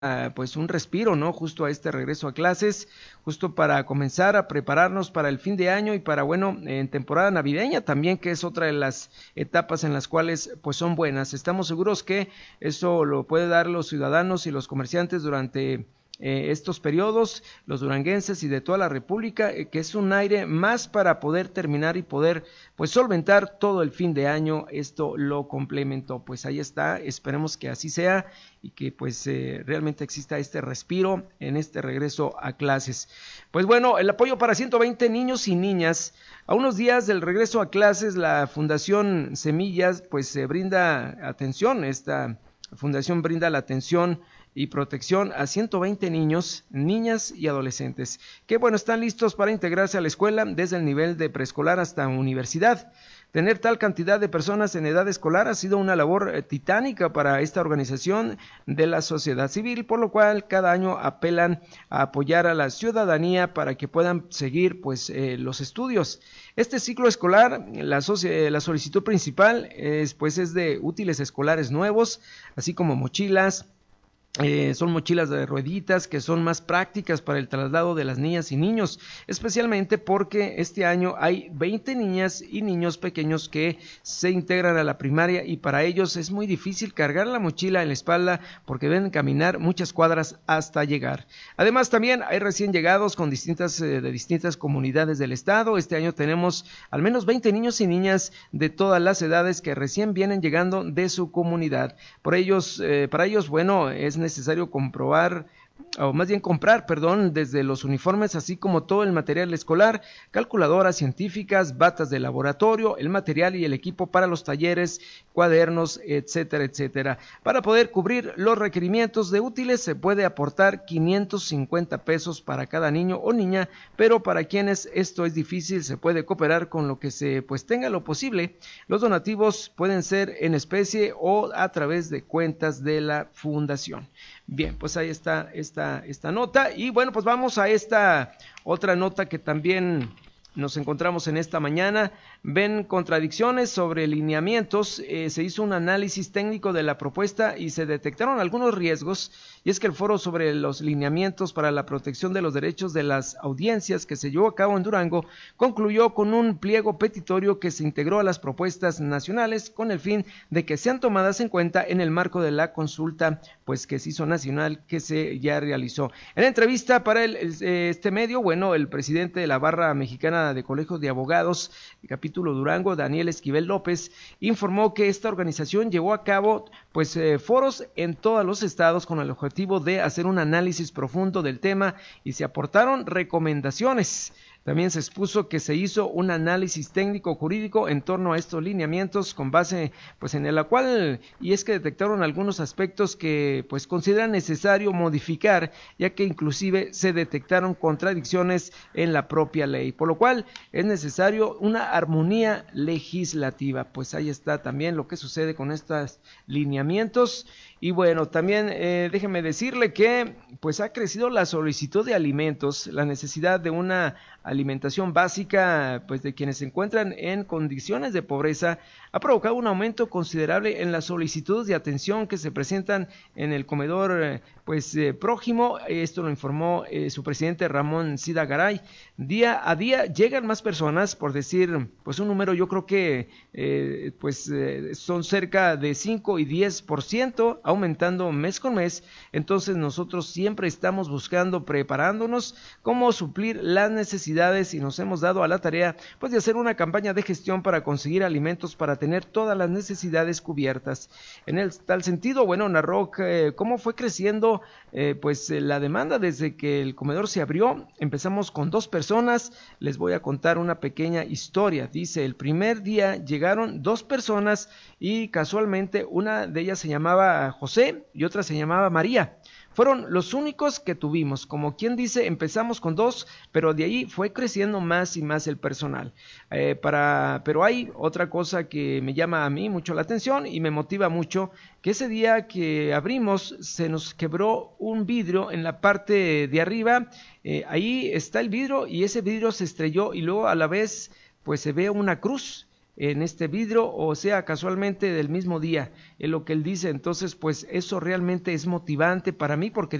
pues un respiro, ¿no? Justo a este regreso a clases, justo para comenzar a prepararnos para el fin de año y para, bueno, en temporada navideña también, que es otra de las etapas en las cuales pues son buenas. Estamos seguros que eso lo puede dar los ciudadanos y los comerciantes durante estos periodos, los duranguenses y de toda la República, que es un aire más para poder terminar y poder pues solventar todo el fin de año. Esto lo complementó, pues ahí está, esperemos que así sea y que pues realmente exista este respiro en este regreso a clases. Pues bueno, el apoyo para 120 niños y niñas. A unos días del regreso a clases, la Fundación Semillas pues se brinda atención, esta fundación brinda la atención y protección a 120 niños, niñas y adolescentes, que bueno, están listos para integrarse a la escuela desde el nivel de preescolar hasta universidad. Tener tal cantidad de personas en edad escolar ha sido una labor titánica para esta organización de la sociedad civil, por lo cual cada año apelan a apoyar a la ciudadanía para que puedan seguir pues los estudios. Este ciclo escolar, la solicitud principal es de útiles escolares nuevos, así como mochilas. Son mochilas de rueditas que son más prácticas para el traslado de las niñas y niños, especialmente porque este año hay 20 niñas y niños pequeños que se integran a la primaria y para ellos es muy difícil cargar la mochila en la espalda porque deben caminar muchas cuadras hasta llegar. Además también hay recién llegados con de distintas comunidades del estado. Este año tenemos al menos 20 niños y niñas de todas las edades que recién vienen llegando de su comunidad. Para ellos, bueno, es necesario comprar, desde los uniformes, así como todo el material escolar, calculadoras científicas, batas de laboratorio, el material y el equipo para los talleres, cuadernos, etcétera, etcétera. Para poder cubrir los requerimientos de útiles se puede aportar 550 pesos para cada niño o niña, pero para quienes esto es difícil se puede cooperar con lo que se pues tenga lo posible. Los donativos pueden ser en especie o a través de cuentas de la fundación. Bien, pues ahí está esta nota y bueno, pues vamos a esta otra nota que también nos encontramos en esta mañana. Ven contradicciones sobre lineamientos. Se hizo un análisis técnico de la propuesta y se detectaron algunos riesgos, y es que el foro sobre los lineamientos para la protección de los derechos de las audiencias que se llevó a cabo en Durango concluyó con un pliego petitorio que se integró a las propuestas nacionales con el fin de que sean tomadas en cuenta en el marco de la consulta pues que se hizo nacional, que se ya realizó. En la entrevista para este medio, bueno, el presidente de la Barra Mexicana de Colegios de Abogados, capítulo Durango, Daniel Esquivel López, informó que esta organización llevó a cabo pues foros en todos los estados con el objetivo de hacer un análisis profundo del tema y se aportaron recomendaciones. También se expuso que se hizo un análisis técnico jurídico en torno a estos lineamientos con base pues en la cual, y es que detectaron algunos aspectos que pues consideran necesario modificar, ya que inclusive se detectaron contradicciones en la propia ley, por lo cual es necesario una armonía legislativa. Pues ahí está también lo que sucede con estos lineamientos. Y bueno, también déjeme decirle que pues ha crecido la solicitud de alimentos, la necesidad de una alimentación básica pues de quienes se encuentran en condiciones de pobreza ha provocado un aumento considerable en las solicitudes de atención que se presentan en el comedor prójimo. Esto lo informó su presidente Ramón Sida Garay. Día a día llegan más personas, por decir pues un número, yo creo que son cerca de 5 y 10%, aumentando mes con mes. Entonces nosotros siempre estamos buscando, preparándonos cómo suplir las necesidades, y nos hemos dado a la tarea pues de hacer una campaña de gestión para conseguir alimentos para tener todas las necesidades cubiertas. En tal sentido, bueno, narró cómo fue creciendo la demanda desde que el comedor se abrió. Empezamos con 2 personas. Les voy a contar una pequeña historia. Dice, el primer día llegaron 2 personas y casualmente una de ellas se llamaba José y otra se llamaba María. Fueron los únicos que tuvimos. Como quien dice, empezamos con 2, pero de ahí fue creciendo más y más el personal. Pero hay otra cosa que me llama a mí mucho la atención y me motiva mucho, que ese día que abrimos se nos quebró un vidrio en la parte de arriba. Ahí está el vidrio y ese vidrio se estrelló y luego a la vez pues se ve una cruz. en este vidrio, o sea, casualmente del mismo día, en lo que él dice. Entonces, pues eso realmente es motivante para mí, porque